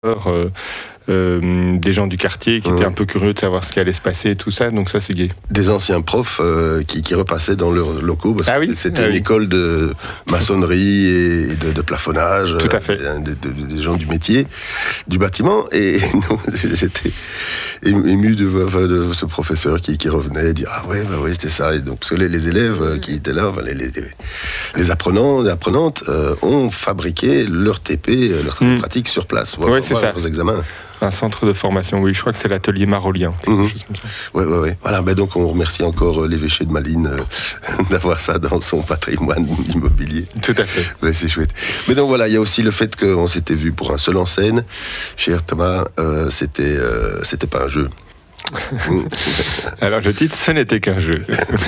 des gens du quartier qui étaient un peu curieux de savoir ce qui allait se passer et tout ça, donc ça c'est gai. Des anciens profs qui repassaient dans leurs locaux parce que c'était une école de maçonnerie et de plafonnage. Tout à fait. Des gens du métier, du bâtiment, et non, j'étais ému de voir ce professeur qui revenait et dire c'était ça. Et donc, parce que les élèves qui étaient là, les apprenants, les apprenantes ont fabriqué leur TP, leur pratique sur place. C'est ça. Leurs examens. Un centre de formation, oui, je crois que c'est l'atelier Marolien, quelque chose comme ça. Oui. Voilà, donc on remercie encore l'évêché de Malines d'avoir ça dans son patrimoine immobilier. Tout à fait. Ouais, c'est chouette. Mais donc voilà, il y a aussi le fait qu'on s'était vu pour un seul en scène. Cher Thomas, c'était pas un jeu. Alors le titre, ce n'était qu'un jeu.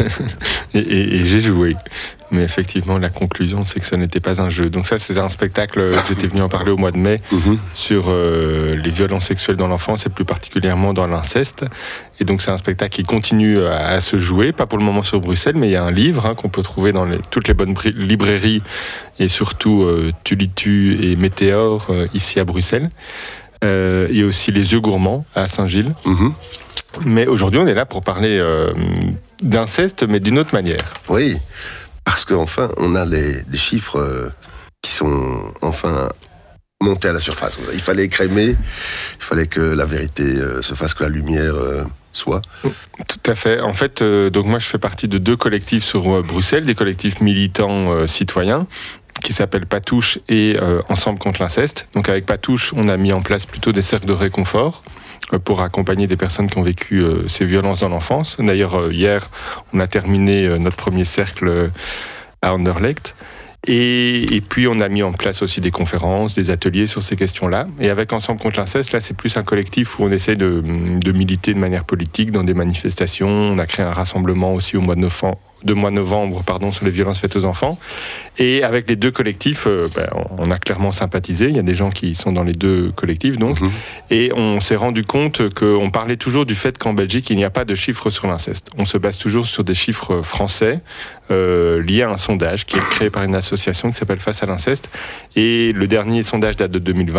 et j'ai joué. Mais effectivement, la conclusion, c'est que ce n'était pas un jeu. Donc ça, c'est un spectacle, j'étais venu en parler au mois de mai, sur les violences sexuelles dans l'enfance et plus particulièrement dans l'inceste. Et donc c'est un spectacle qui continue à se jouer, pas pour le moment sur Bruxelles, mais il y a un livre qu'on peut trouver dans toutes les bonnes librairies et surtout Tulitu et Météore ici à Bruxelles. Il y a aussi Les Yeux Gourmands à Saint-Gilles. Mais aujourd'hui, on est là pour parler d'inceste, mais d'une autre manière. Oui, parce qu'enfin, on a des chiffres qui sont enfin montés à la surface. Il fallait écrémer, il fallait que la vérité se fasse, que la lumière soit. Tout à fait. En fait, donc moi, je fais partie de 2 collectifs sur Bruxelles, des collectifs militants citoyens, qui s'appelle Patouche et Ensemble contre l'inceste. Donc avec Patouche, on a mis en place plutôt des cercles de réconfort pour accompagner des personnes qui ont vécu ces violences dans l'enfance. D'ailleurs, hier, on a terminé notre premier cercle à Anderlecht. Et puis, on a mis en place aussi des conférences, des ateliers sur ces questions-là. Et avec Ensemble contre l'inceste, là, c'est plus un collectif où on essaie de militer de manière politique dans des manifestations. On a créé un rassemblement aussi au mois de novembre, sur les violences faites aux enfants. Et avec les 2 collectifs, on a clairement sympathisé. Il y a des gens qui sont dans les 2 collectifs, donc. Et on s'est rendu compte qu'on parlait toujours du fait qu'en Belgique, il n'y a pas de chiffres sur l'inceste. On se base toujours sur des chiffres français liés à un sondage qui est créé par une association qui s'appelle Face à l'inceste. Et le dernier sondage date de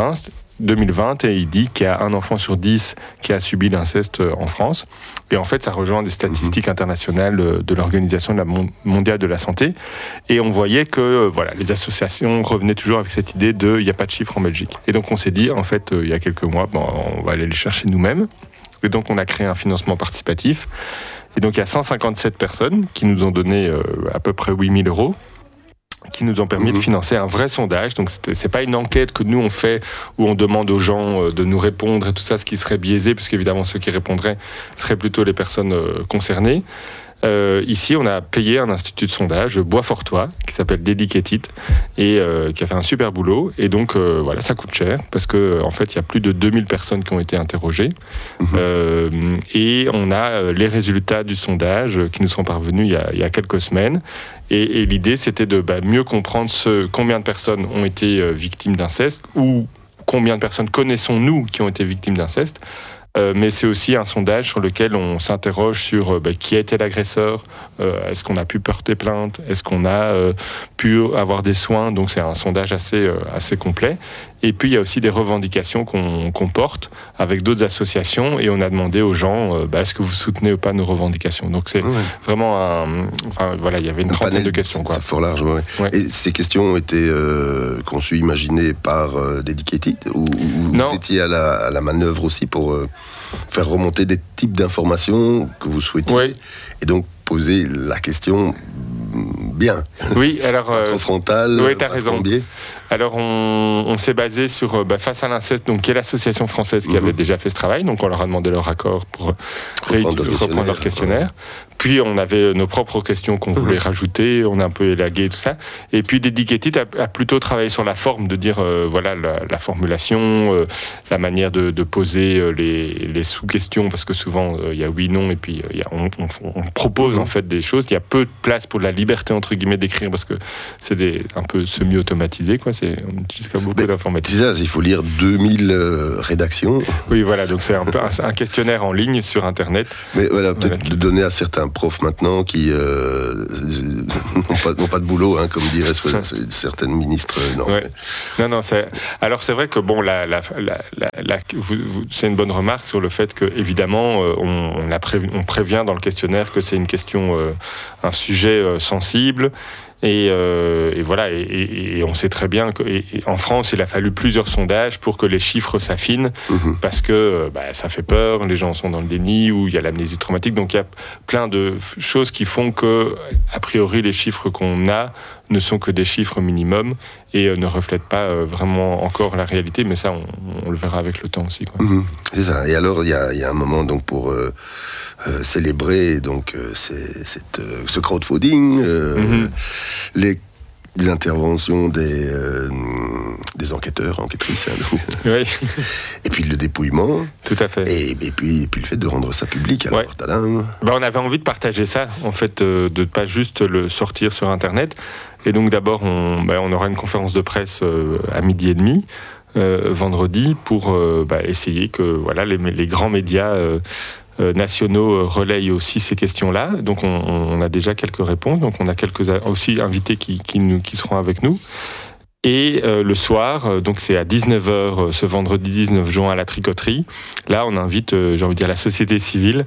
2020 et il dit qu'il y a un enfant sur 10 qui a subi l'inceste en France. Et en fait, ça rejoint des statistiques internationales de l'Organisation mondiale de la santé. Et on voyait que les associations revenaient toujours avec cette idée de il n'y a pas de chiffres en Belgique. Et donc on s'est dit, en fait, il y a quelques mois, on va aller les chercher nous-mêmes. Et donc on a créé un financement participatif. Et donc il y a 157 personnes qui nous ont donné à peu près 8 000 euros, qui nous ont permis de financer un vrai sondage. Donc c'est pas une enquête que nous on fait où on demande aux gens de nous répondre et tout ça, ce qui serait biaisé, parce qu'évidemment ceux qui répondraient seraient plutôt les personnes concernées. Ici, on a payé un institut de sondage, Boisfortois, qui s'appelle Dedicated, et qui a fait un super boulot. Et donc, ça coûte cher, parce qu'en fait, il y a plus de 2000 personnes qui ont été interrogées. Et on a les résultats du sondage qui nous sont parvenus il y a quelques semaines. Et l'idée, c'était de mieux comprendre combien de personnes ont été victimes d'inceste, ou combien de personnes connaissons-nous qui ont été victimes d'inceste. Mais c'est aussi un sondage sur lequel on s'interroge sur qui a été l'agresseur, est-ce qu'on a pu porter plainte, est-ce qu'on a pu avoir des soins. Donc c'est un sondage assez complet. Et puis il y a aussi des revendications qu'on porte avec d'autres associations, et on a demandé aux gens est-ce que vous soutenez ou pas nos revendications. Donc c'est vraiment il y avait une trentaine de questions. C'est fort large, ouais. Et ces questions ont été conçues, imaginées par Dedicated, ou vous étiez à la manœuvre aussi pour faire remonter des types d'informations que vous souhaitiez, et donc poser la question bien. Oui, alors trop frontal. Oui, t'as raison. Alors on s'est basé sur Face à l'inceste, donc qui est l'association française qui avait déjà fait ce travail. Donc on leur a demandé leur accord pour reprendre leur questionnaire. Puis on avait nos propres questions qu'on voulait rajouter, on a un peu élagué tout ça. Et puis Dedicated a plutôt travaillé sur la forme, de dire la formulation, la manière de poser les sous-questions, parce que souvent il y a oui, non, et puis on propose en fait des choses. Il y a peu de place pour la liberté entre guillemets d'écrire, parce que c'est un peu semi-automatisé, quoi. on utilise quand même beaucoup d'informatique. C'est ça, il faut lire 2000 rédactions. Oui, voilà, donc c'est un peu un questionnaire en ligne sur Internet. Mais voilà, peut-être de donner à certains profs maintenant qui n'ont pas de boulot, hein, comme diraient certaines ministres. Non, ouais. Non, alors c'est vrai que bon, c'est une bonne remarque sur le fait que évidemment on prévient dans le questionnaire que c'est une question, un sujet sensible. Et voilà, et on sait très bien qu'en France, il a fallu plusieurs sondages pour que les chiffres s'affinent, parce que ça fait peur, les gens sont dans le déni, ou il y a l'amnésie traumatique, donc il y a plein de choses qui font que, a priori, les chiffres qu'on a ne sont que des chiffres minimum et ne reflètent pas vraiment encore la réalité, mais ça, on le verra avec le temps aussi, quoi. C'est ça. Et alors, il y a un moment donc pour célébrer donc ce crowdfunding, les interventions des enquêteurs, enquêtrices, hein, oui. Et puis le dépouillement. Tout à fait. Et puis le fait de rendre ça public. Alors, on avait envie de partager ça, en fait, de ne pas juste le sortir sur Internet. Et donc d'abord, on aura une conférence de presse à 12h30. Vendredi pour essayer que voilà les grands médias nationaux relayent aussi ces questions-là. Donc on a déjà quelques réponses. Donc on a quelques aussi invités qui seront avec nous. Et le soir, donc c'est à 19h ce vendredi 19 juin à la Tricoterie. Là, on invite, j'ai envie de dire, la société civile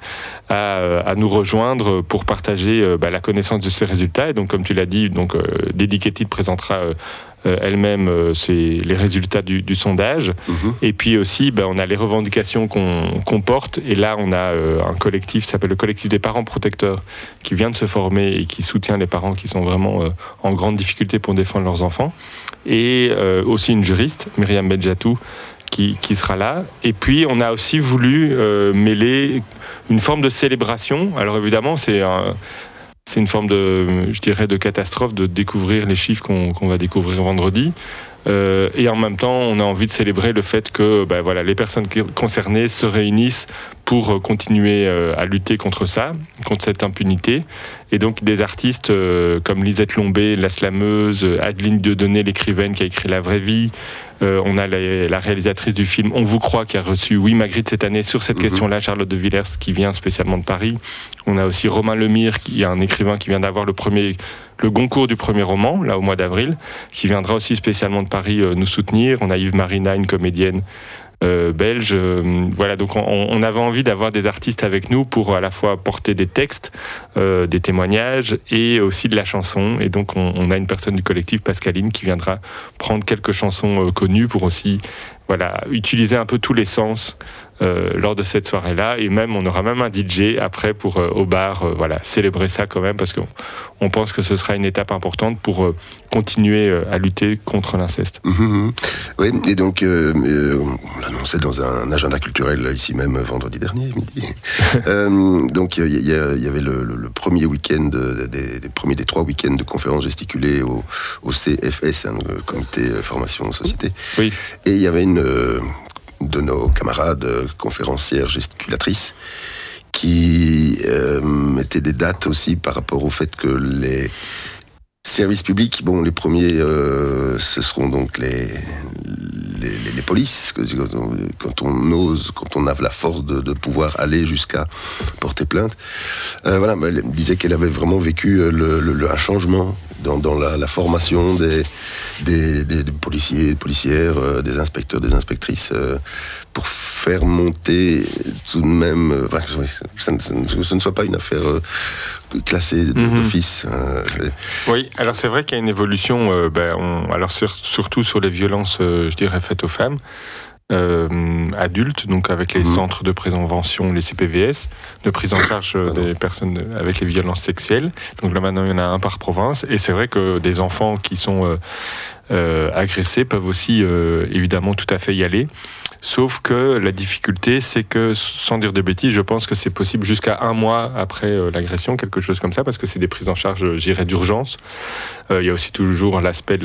à nous rejoindre pour partager la connaissance de ces résultats. Et donc, comme tu l'as dit, Dedicated présentera elle-même les résultats du sondage. Et puis aussi, on a les revendications qu'on porte. Et là, on a un collectif qui s'appelle le collectif des parents protecteurs qui vient de se former et qui soutient les parents qui sont vraiment en grande difficulté pour défendre leurs enfants. Et aussi une juriste, Myriam Benjatou, qui sera là. Et puis, on a aussi voulu mêler une forme de célébration. Alors évidemment, c'est une forme de catastrophe de découvrir les chiffres qu'on va découvrir vendredi. Et en même temps, on a envie de célébrer le fait que les personnes concernées se réunissent pour continuer à lutter contre cette impunité. Et donc des artistes comme Lisette Lombé, la slameuse, Adeline Dieudonné, l'écrivaine qui a écrit La vraie vie. On a la réalisatrice du film On vous croit qui a reçu Magritte cette année sur cette question-là, Charlotte de Villers qui vient spécialement de Paris. On a aussi Romain Lemire, qui est un écrivain qui vient d'avoir le Goncourt du premier roman, là au mois d'avril, qui viendra aussi spécialement de Paris nous soutenir. On a Yves Marina, une comédienne belge. Voilà, donc on avait envie d'avoir des artistes avec nous pour à la fois porter des textes, des témoignages et aussi de la chanson. Et donc on a une personne du collectif, Pascaline, qui viendra prendre quelques chansons connues pour aussi utiliser un peu tous les sens lors de cette soirée-là. Et même, on aura même un DJ après pour au bar, célébrer ça quand même, parce qu'on pense que ce sera une étape importante pour continuer à lutter contre l'inceste. Oui, et donc on l'annonçait dans un agenda culturel ici même vendredi dernier, midi. Donc il y avait le premier week-end des 3 week-ends de conférences gesticulées au CFS, le comité formation société. Oui. Et il y avait une de nos camarades conférencières gesticulatrices qui mettaient des dates aussi par rapport au fait que les services publics, les premiers ce seront donc les polices, quand on a la force de pouvoir aller jusqu'à porter plainte. Elle disait qu'elle avait vraiment vécu un changement dans la formation des policiers, policières, des inspecteurs, des inspectrices, pour faire monter tout de même, ce ne soit pas une affaire classée d'office. Oui, alors c'est vrai qu'il y a une évolution, surtout sur les violences, faites aux femmes. Adultes, donc avec les centres de prévention, les CPVS, de prise en charge des personnes avec les violences sexuelles. Donc là maintenant il y en a un par province, et c'est vrai que des enfants qui sont agressés peuvent aussi évidemment tout à fait y aller. Sauf que la difficulté, c'est que, sans dire de bêtises, je pense que c'est possible jusqu'à 1 mois après l'agression, quelque chose comme ça, parce que c'est des prises en charge, d'urgence. Il y a aussi toujours l'aspect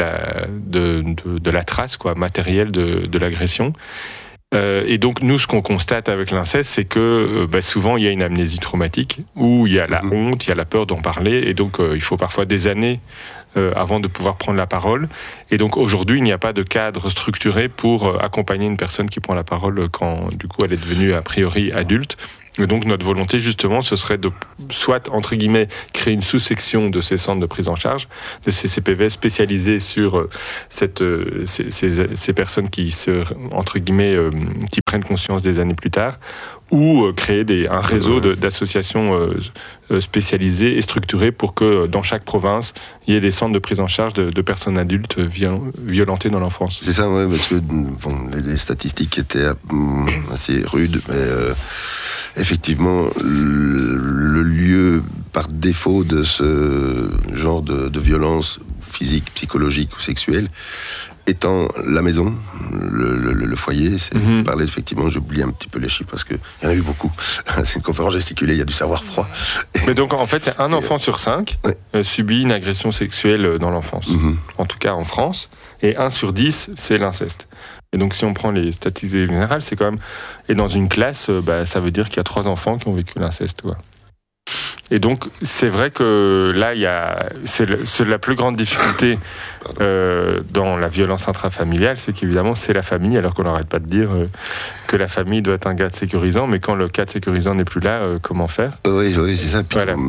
de la trace, matérielle de l'agression. Et donc, nous, ce qu'on constate avec l'inceste, c'est que souvent, il y a une amnésie traumatique, où il y a la honte, il y a la peur d'en parler, et donc il faut parfois des années avant de pouvoir prendre la parole. Et donc aujourd'hui, il n'y a pas de cadre structuré pour accompagner une personne qui prend la parole quand du coup elle est devenue a priori adulte. Et donc notre volonté justement, ce serait de soit entre guillemets créer une sous-section de ces centres de prise en charge, de ces CPV spécialisés sur ces personnes qui entre guillemets qui prennent conscience des années plus tard, ou créer un réseau d'associations spécialisées et structurées pour que dans chaque province, il y ait des centres de prise en charge de personnes adultes violentées dans l'enfance. C'est ça, ouais, parce que les statistiques étaient assez rudes, mais effectivement, le lieu par défaut de ce genre de violence physique, psychologique ou sexuelle, étant la maison, le foyer, c'est parler effectivement, j'oublie un petit peu les chiffres parce qu'il y en a eu beaucoup. C'est une conférence gesticulée, il y a du savoir-froid. Mais donc en fait, un enfant sur 5 subit une agression sexuelle dans l'enfance, en tout cas en France, et 1 sur 10, c'est l'inceste. Et donc si on prend les statistiques générales, c'est quand même... Et dans une classe, ça veut dire qu'il y a 3 enfants qui ont vécu l'inceste, quoi. Et donc, c'est vrai que là, c'est la plus grande difficulté dans la violence intrafamiliale, c'est qu'évidemment, c'est la famille, alors qu'on n'arrête pas de dire que la famille doit être un cadre sécurisant, mais quand le cadre sécurisant n'est plus là, comment faire ? Oui, c'est ça. Puis, voilà.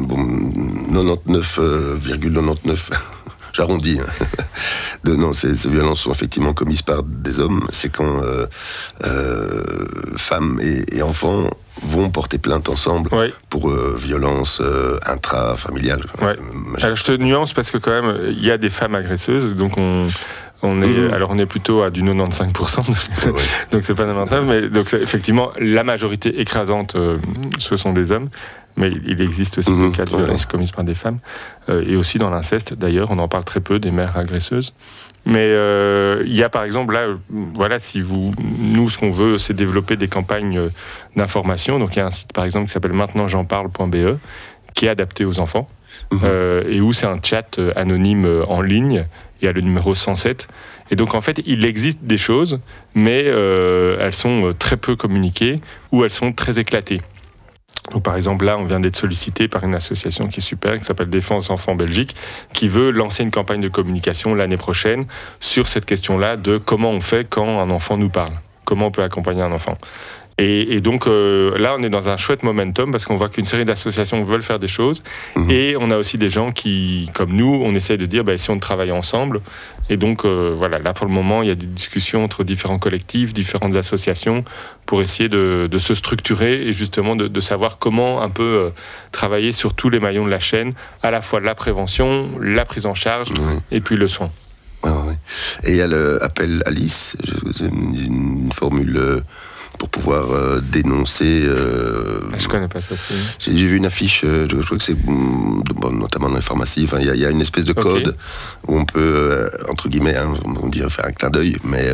99,99... J'arrondis. Ces violences sont effectivement commises par des hommes. C'est quand femmes et enfants vont porter plainte ensemble pour violence intrafamiliale. Ouais. Alors je te nuance parce que quand même, il y a des femmes agresseuses, donc on est plutôt à du 95%, donc c'est pas 99%, mais donc effectivement, la majorité écrasante, ce sont des hommes. Mais il existe aussi des cas de violence commises par des femmes, et aussi dans l'inceste, d'ailleurs, on en parle très peu, des mères agresseuses. Mais il y a par exemple, là, voilà, nous, ce qu'on veut, c'est développer des campagnes d'information. Donc il y a un site, par exemple, qui s'appelle maintentj'enparle.be, qui est adapté aux enfants, et où c'est un chat anonyme en ligne. Il y a le numéro 107. Et donc, en fait, il existe des choses, mais elles sont très peu communiquées, ou elles sont très éclatées. Donc, par exemple, là, on vient d'être sollicité par une association qui est super, qui s'appelle Défense Enfants Belgique, qui veut lancer une campagne de communication l'année prochaine sur cette question-là de comment on fait quand un enfant nous parle. Comment on peut accompagner un enfant. Et donc là, on est dans un chouette momentum parce qu'on voit qu'une série d'associations veulent faire des choses. Et on a aussi des gens qui, comme nous, on essaie de dire si on travaille ensemble. Et donc voilà, là pour le moment, il y a des discussions entre différents collectifs, différentes associations pour essayer de se structurer et justement de savoir comment un peu travailler sur tous les maillons de la chaîne, à la fois la prévention, la prise en charge et puis le soin. Et il y a l'appel Alice, une formule... pour pouvoir dénoncer... je connais pas ça. J'ai vu une affiche, je crois que c'est notamment dans les pharmacies, il y a une espèce de code où on peut, entre guillemets, on dirait faire un clin d'œil, mais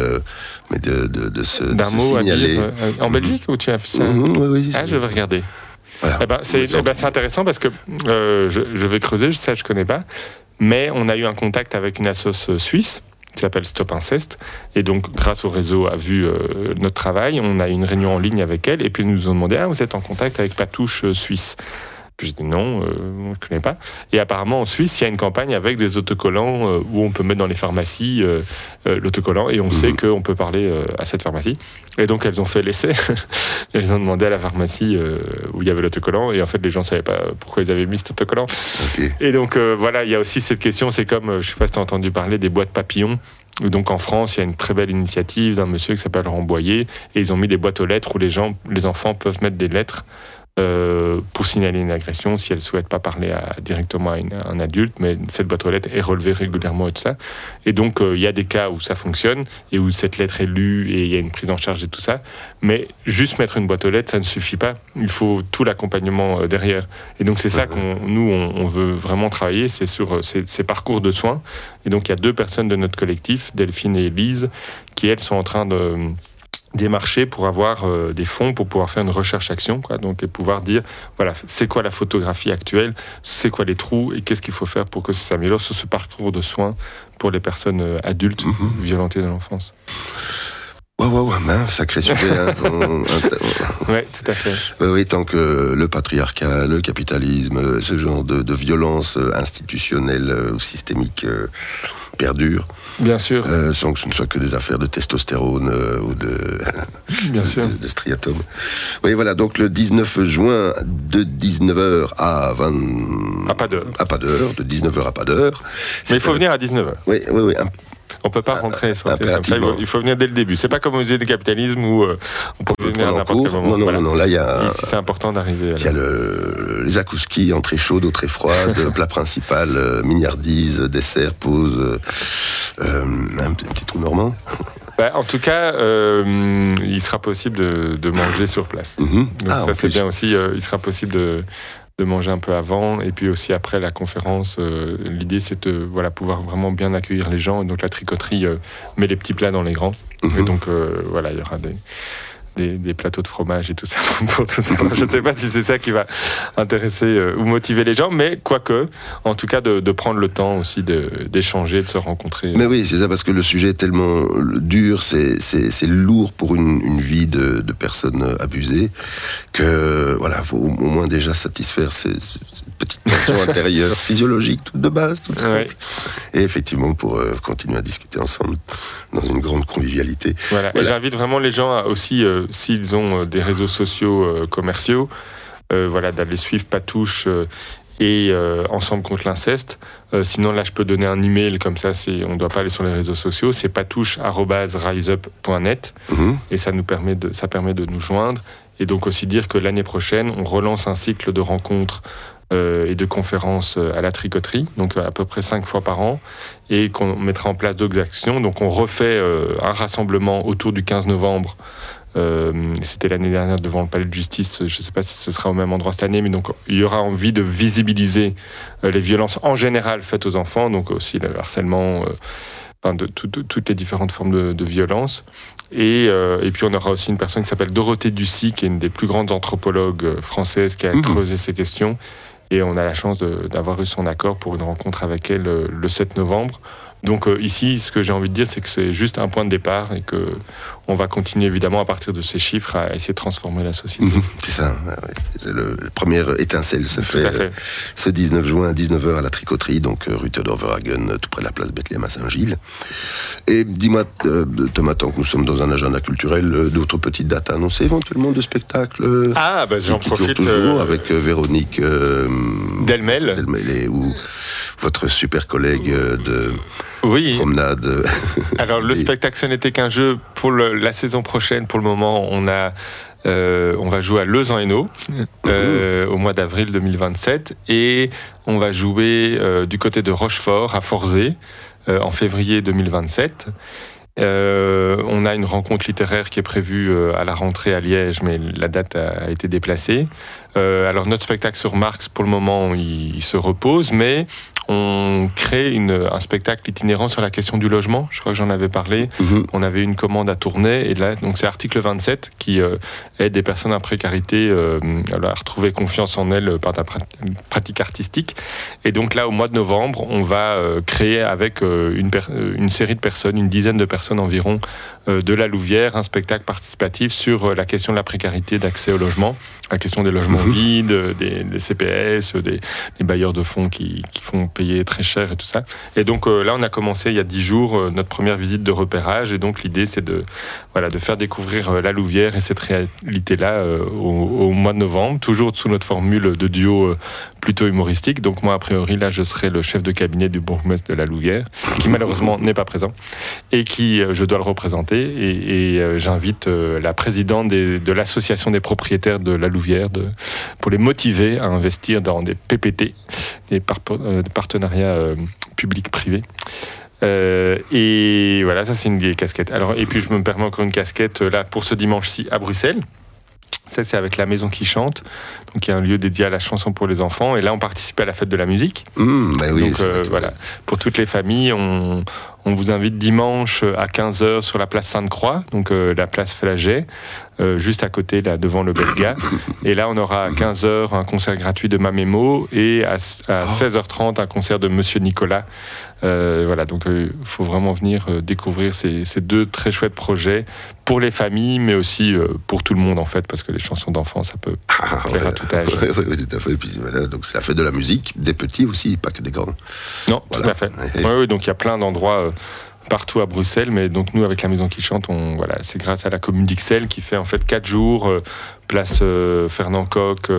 de se signaler. À dire, en Belgique, où tu as fait ça Oui. Je vais regarder. Voilà. C'est intéressant parce que je vais creuser, ça je connais pas, mais on a eu un contact avec une assoce suisse qui s'appelle Stop Inceste, et donc grâce au réseau a vu notre travail, on a eu une réunion en ligne avec elle, et puis ils nous ont demandé vous êtes en contact avec Patouche Suisse? Puis j'ai dit non, je ne connais pas. Et apparemment en Suisse, il y a une campagne avec des autocollants où on peut mettre dans les pharmacies l'autocollant, et on sait qu'on peut parler à cette pharmacie. Et donc elles ont fait l'essai, elles ont demandé à la pharmacie où il y avait l'autocollant, et en fait les gens ne savaient pas pourquoi ils avaient mis cet autocollant. Et donc voilà, il y a aussi cette question, c'est comme, je ne sais pas si tu as entendu parler des boîtes papillons. Donc en France, il y a une très belle initiative d'un monsieur qui s'appelle Ramboyer, et ils ont mis des boîtes aux lettres où les enfants peuvent mettre des lettres pour signaler une agression si elles ne souhaitent pas parler directement à un adulte, mais cette boîte aux lettres est relevée régulièrement et tout ça. Et donc, il y a des cas où ça fonctionne et où cette lettre est lue et il y a une prise en charge et tout ça. Mais juste mettre une boîte aux lettres, ça ne suffit pas. Il faut tout l'accompagnement derrière. Et donc, c'est ça qu'on veut vraiment travailler, c'est sur ces parcours de soins. Et donc, il y a 2 personnes de notre collectif, Delphine et Elise, qui, elles, sont en train de démarcher pour avoir des fonds pour pouvoir faire une recherche-action, donc, et pouvoir dire, voilà, c'est quoi la photographie actuelle, c'est quoi les trous, et qu'est-ce qu'il faut faire pour que ça s'améliore sur ce parcours de soins pour les personnes adultes violentées dans l'enfance. Oh, mince, sacré sujet. Hein. Oui, tout à fait. Oui, tant que le patriarcat, le capitalisme, ce genre de violence institutionnelle ou systémique perdure. Bien sûr. Sans que ce ne soit que des affaires de testostérone ou Bien sûr. de striatum. Oui, voilà, donc le 19 juin, de 19h à 20... À pas d'heure. À pas d'heure, de 19h à pas d'heure. Mais il faut venir à 19h. Oui. On peut pas rentrer et sortir comme ça. Il faut venir dès le début. C'est pas comme au musée du capitalisme où on peut venir à n'importe quel moment. Non, là il y a... Ici, c'est important d'arriver. Il y a les zakouskis, entrée chaude, entrée froide, plat principal, mignardise, dessert, pause, un petit trou normand. En tout cas, il sera possible de manger sur place. Donc ça c'est bien aussi. Il sera possible de manger un peu avant et puis aussi après la conférence. L'idée c'est de pouvoir vraiment bien accueillir les gens. Et donc la tricoterie met les petits plats dans les grands. Et donc il y aura des plateaux de fromage et tout ça pour tout ça. Je ne sais pas si c'est ça qui va intéresser ou motiver les gens, mais quoique, en tout cas de prendre le temps aussi d'échanger, de se rencontrer. Mais oui, c'est ça, parce que le sujet est tellement dur, c'est lourd pour une vie de personnes abusées, que faut au moins déjà satisfaire ces petites tensions intérieures, physiologiques, toutes de base, toutes simples. Oui. Et effectivement, pour continuer à discuter ensemble dans une grande convivialité. Voilà. Et j'invite vraiment les gens aussi, s'ils ont des réseaux sociaux commerciaux, d'aller suivre Patouche et Ensemble contre l'inceste. Sinon, là, je peux donner un email, comme ça, on ne doit pas aller sur les réseaux sociaux. C'est patouche@riseup.net. Et ça permet de nous joindre. Et donc aussi dire que l'année prochaine, on relance un cycle de rencontres et de conférences à la tricoterie, donc à peu près 5 fois par an, et qu'on mettra en place d'autres actions. Donc on refait un rassemblement autour du 15 novembre. C'était l'année dernière devant le palais de justice. Je ne sais pas si ce sera au même endroit cette année, mais donc il y aura envie de visibiliser les violences en général faites aux enfants, donc aussi le harcèlement, de toutes les différentes formes de violence. Et puis on aura aussi une personne qui s'appelle Dorothée Ducy, qui est une des plus grandes anthropologues françaises, qui a creusé ces questions. Et on a la chance d'avoir eu son accord pour une rencontre avec elle le 7 novembre. Donc ici, ce que j'ai envie de dire, c'est que c'est juste un point de départ et qu'on va continuer évidemment à partir de ces chiffres à essayer de transformer la société. C'est ça, c'est le première étincelle, ça fait ce 19 juin à 19h à la tricoterie, donc rue Theodor Verhagen, tout près de la place Bethléem à Saint-Gilles. Et dis-moi, Thomas, tant que nous sommes dans un agenda culturel, d'autres petites dates à annoncer éventuellement de spectacles j'en profite toujours avec Véronique Delmel ou votre super collègue de promenade. Alors le spectacle Ce n'était qu'un jeu pour la saison prochaine. Pour le moment, on va jouer à Leuze-en-Hainaut au mois d'avril 2027 et on va jouer du côté de Rochefort à Forzé en février 2027. On a une rencontre littéraire qui est prévue à la rentrée à Liège, mais la date a été déplacée. Alors notre spectacle sur Marx, pour le moment, il se repose, mais on crée un spectacle itinérant sur la question du logement. Je crois que j'en avais parlé. On avait une commande à tourner, et là, donc c'est Article 27 qui aide des personnes en précarité à retrouver confiance en elles par la pratique artistique. Et donc là, au mois de novembre, on va créer avec une série de personnes, une dizaine de personnes environ, de la Louvière, un spectacle participatif sur la question de la précarité d'accès au logement, la question des logements vides, des CPS, des bailleurs de fonds qui font payer très cher et tout ça. Et donc là, on a commencé il y a 10 jours notre première visite de repérage. Et donc l'idée, c'est de faire découvrir la Louvière et cette réalité-là au mois de novembre, toujours sous notre formule de duo plutôt humoristique. Donc moi, a priori, là, je serai le chef de cabinet du bourgmestre de la Louvière, qui malheureusement n'est pas présent, et qui, je dois le représenter. Et j'invite la présidente de l'association des propriétaires de la Louvière pour les motiver à investir dans des PPT, des partenariats publics-privés. Et voilà, ça c'est une vieille casquette. Alors, et puis je me permets encore une casquette là pour ce dimanche-ci à Bruxelles. Ça, c'est avec la Maison qui chante, donc il y a un lieu dédié à la chanson pour les enfants. Et là, on participe à la fête de la musique. Oui, donc voilà, pour toutes les familles, On vous invite dimanche à 15h sur la place Sainte-Croix, donc la place Flagey, juste à côté, là, devant le Belga. Et là, on aura à 15h un concert gratuit de Mamémo et à 16h30 un concert de Monsieur Nicolas. Voilà, donc il faut vraiment venir découvrir ces deux très chouettes projets pour les familles, mais aussi pour tout le monde en fait, parce que les chansons d'enfants, ça peut plaire à tout âge. Oui, tout à fait. Et puis, voilà, donc c'est la fête de la musique, des petits aussi, pas que des grands. Non, voilà. Tout à fait. Oui, donc il y a plein d'endroits partout à Bruxelles, mais donc nous avec la Maison qui chante, c'est grâce à la commune d'Ixelles qui fait en fait 4 jours, place Fernand Coq,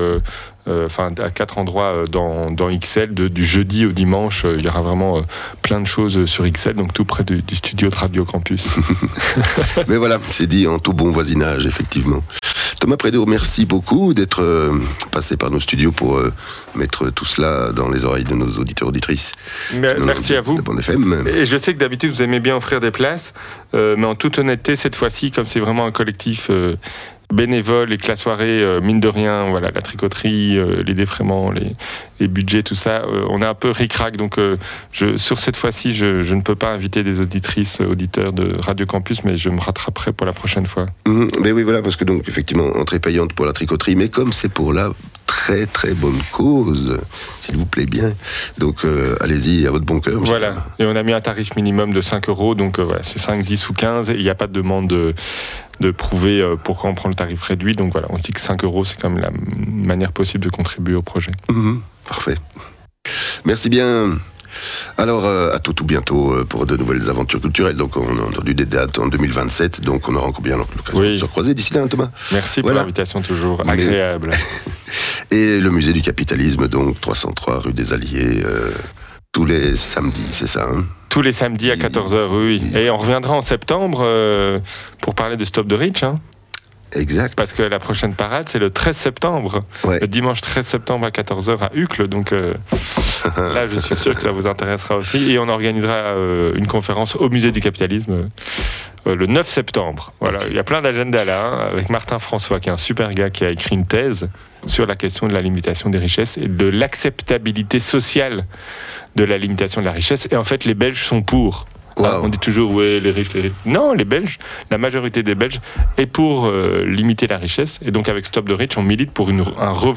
à 4 endroits dans Ixelles, du jeudi au dimanche, il y aura vraiment plein de choses sur Ixelles, donc tout près du studio de Radio Campus. Mais voilà, c'est dit en tout bon voisinage, effectivement. Thomas Prédeau, merci beaucoup d'être passé par nos studios pour mettre tout cela dans les oreilles de nos auditeurs auditrices. Merci à vous. De Bande FM. Et je sais que d'habitude vous aimez bien offrir des places, mais en toute honnêteté, cette fois-ci, comme c'est vraiment un collectif bénévole et que la soirée, mine de rien, voilà, la tricoterie, les défraiements, les budgets, tout ça, on est un peu ric-rac. Donc, sur cette fois-ci, je ne peux pas inviter des auditeurs de Radio Campus, mais je me rattraperai pour la prochaine fois. Mais oui, voilà, parce que donc, effectivement, entrée payante pour la tricoterie, mais comme c'est pour la très très bonne cause, s'il vous plaît bien. Donc, allez-y, à votre bon cœur. Voilà, et on a mis un tarif minimum de 5 €, donc voilà, c'est 5, 10 ou 15, et il n'y a pas de demande de prouver pourquoi on prend le tarif réduit. Donc voilà, on se dit que 5 €, c'est quand même la manière possible de contribuer au projet. Parfait. Merci bien. Alors, à tout bientôt pour de nouvelles aventures culturelles. Donc, on a entendu des dates en 2027, donc on aura encore bien l'occasion de se recroiser d'ici là, Thomas. Merci pour l'invitation, toujours agréable. Et le musée du capitalisme, donc 303 rue des Alliés, tous les samedis, c'est ça, hein? Tous les samedis à 14h, oui. Et on reviendra en septembre pour parler de Stop the Rich, hein. Exact. Parce que la prochaine parade, c'est le 13 septembre. Ouais. Le dimanche 13 septembre à 14h à Uccle. Donc là, je suis sûr que ça vous intéressera aussi. Et on organisera une conférence au musée du capitalisme le 9 septembre. Voilà. Il y a plein d'agendas là, hein, avec Martin François, qui est un super gars, qui a écrit une thèse sur la question de la limitation des richesses et de l'acceptabilité sociale de la limitation de la richesse. Et en fait, les Belges sont pour. Wow. On dit toujours, ouais, les riches. Non, les Belges, la majorité des Belges est pour limiter la richesse. Et donc, avec Stop the Rich, on milite pour une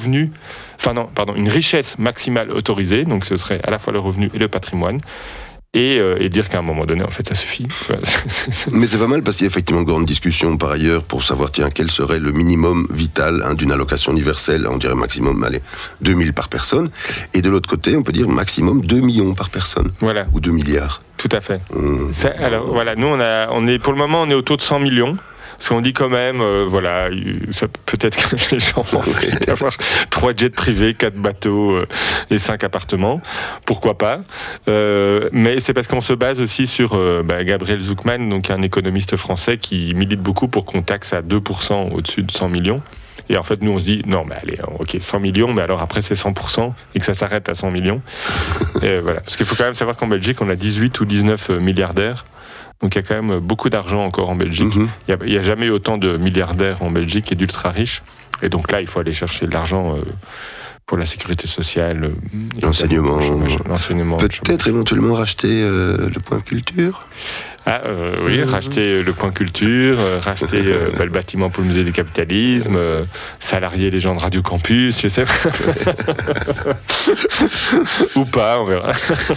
richesse maximale autorisée. Donc, ce serait à la fois le revenu et le patrimoine. Et dire qu'à un moment donné, en fait, ça suffit. Mais c'est pas mal parce qu'il y a effectivement une grande discussion par ailleurs pour savoir, quel serait le minimum vital d'une allocation universelle. On dirait maximum, 2000 par personne. Et de l'autre côté, on peut dire maximum 2 millions par personne. Voilà. Ou 2 milliards. Tout à fait. Alors, voilà, nous, pour le moment, on est autour de 100 millions. Parce qu'on dit quand même, peut-être que les gens ont envie d'avoir 3 jets privés, 4 bateaux et 5 appartements. Pourquoi pas. Mais c'est parce qu'on se base aussi sur Gabriel Zucman, donc un économiste français qui milite beaucoup pour qu'on taxe à 2% au-dessus de 100 millions. Et en fait, nous, on se dit, non, mais allez, ok, 100 millions, mais alors après, c'est 100%, et que ça s'arrête à 100 millions. Et voilà. Parce qu'il faut quand même savoir qu'en Belgique, on a 18 ou 19 milliardaires. Donc il y a quand même beaucoup d'argent encore en Belgique. Il n'y a jamais eu autant de milliardaires en Belgique et d'ultra riches. Et donc là, il faut aller chercher de l'argent pour la sécurité sociale, l'enseignement. Peut-être éventuellement racheter le point culture. Oui, racheter le point culture, racheter le bâtiment pour le musée du capitalisme, salarier les gens de Radio Campus, je sais pas. Ou pas, on verra.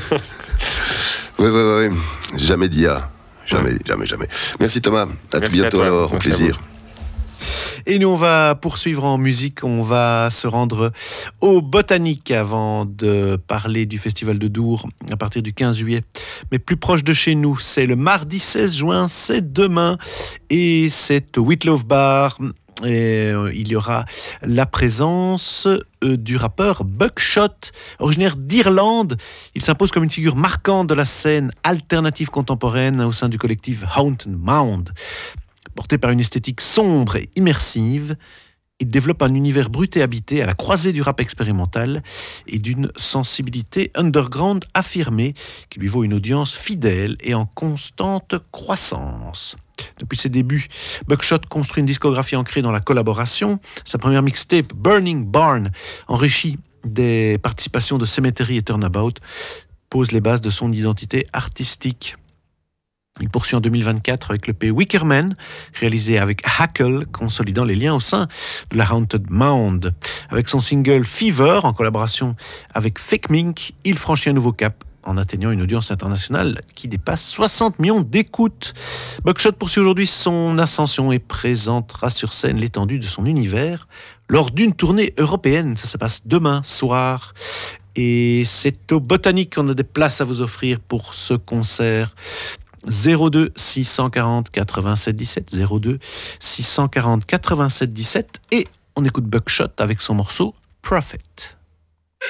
Oui. Jamais d'IA. Jamais. Merci Thomas. À tout bientôt alors. Au plaisir. Et nous, on va poursuivre en musique. On va se rendre au Botanique avant de parler du Festival de Dour à partir du 15 juillet. Mais plus proche de chez nous, c'est le mardi 16 juin, c'est demain. Et c'est au Whitlow Bar. Et il y aura la présence du rappeur Buckshot, originaire d'Irlande. Il s'impose comme une figure marquante de la scène alternative contemporaine au sein du collectif Haunted Mound. Porté par une esthétique sombre et immersive, il développe un univers brut et habité à la croisée du rap expérimental et d'une sensibilité underground affirmée qui lui vaut une audience fidèle et en constante croissance. Depuis ses débuts, Buckshot construit une discographie ancrée dans la collaboration. Sa première mixtape, Burning Barn, enrichie des participations de Cemetery et Turnabout, pose les bases de son identité artistique. Il poursuit en 2024 avec le l'EP Wickerman, réalisé avec Hackle, consolidant les liens au sein de la Haunted Mound. Avec son single Fever, en collaboration avec Thick Mink, il franchit un nouveau cap en atteignant une audience internationale qui dépasse 60 millions d'écoutes. Buckshot poursuit aujourd'hui son ascension et présentera sur scène l'étendue de son univers lors d'une tournée européenne. Ça se passe demain soir. Et c'est au Botanique qu'on a des places à vous offrir pour ce concert. 02 640 87 17, 02 640 87 17, et on écoute Buckshot avec son morceau Prophet.